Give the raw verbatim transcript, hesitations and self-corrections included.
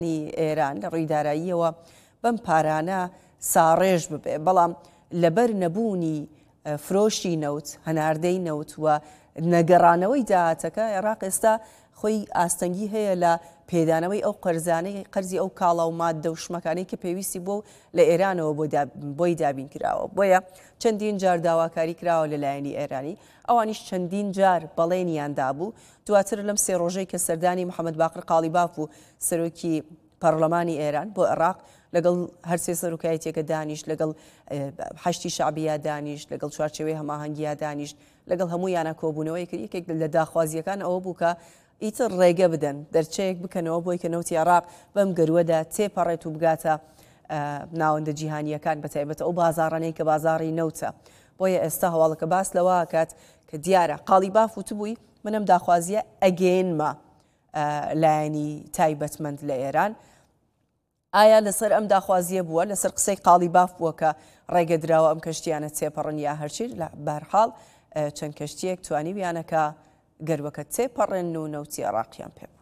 ئێران لە ڕوویداراییەوە بەم پارانە ساڕێژ ببێ، بەڵام لەبەر نەبوونی فرۆشی نەوت، هەناردەی نەوت و نەگەڕانەوەی داهاتەکە، عێراق ئێستا خۆی ئاستەنگی هەیە لە پێدانەوەی ئەو قەرزانەی قەرزی ئەو کاڵا و مادە و شمەکانەی کە پێویستی بۆ لە ئێرانەوە بۆی دابین کراوە. بۆیە چەندین جار داواکاری کراوە لەلایەنی ئێرانی، ئەوانیش چەندین جار بەڵێنیان دابوو. دواتر لەم سێ ڕۆژەی کە سەردانی محەممەد باقر قالیباف و سەرۆکی پەرلەمانی ئێران بۆ عێراق لەگەڵ هەرسێ سەرۆکایەتێکە دانیشت، لەگەڵ حەشتی شعبیە دانیشت، لەگەڵ چوارچێوەی هەماهەنگیە دانیشت، لەگەڵ هەموویانە کۆبوونەوەی کرد. یەکێک لە داخوازیەکان ئەوە بوو کە ئیتر ڕێگە بدەن، دەرچەیەک بکەنەوە بۆی کە نەوتی عێراق بەم گەروەدا تێپەڕێت و بگاتە ناوەندە جیهانیەکان، بەتایبەت ئەو بازاڕانەی کە بازاڕی نەوتە. بۆیە ئێستا هەواڵەکە باس لەوە کات کە دیارە قالیباف وتبووی منم داخوازیە ئەگەێنمە لایەنی تایبەتمەند لە ئێران. ئایا لەسەر ئەم داخوازیە بووە، لەسەر قسەی قالیباف بووە کە ڕێگەدراوە ئەم کەشتیانە تێپەڕن یا هەرچی؟ لە بەرحاڵ چەند کەشتیەک توانی بیانەکە گەروەکە تێپەڕێن و نەوتی عێراقیان پێ بوو.